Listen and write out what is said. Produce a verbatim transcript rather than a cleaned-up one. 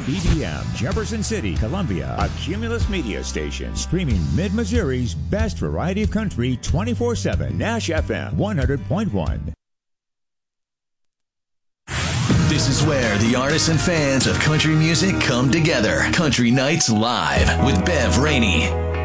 E D M, Jefferson City, Columbia, a Cumulus media station, streaming Mid-Missouri's best variety of country twenty-four seven. Nash F M one hundred point one. This is where the artists and fans of country music come together. Country Nights Live with Bev Rainey.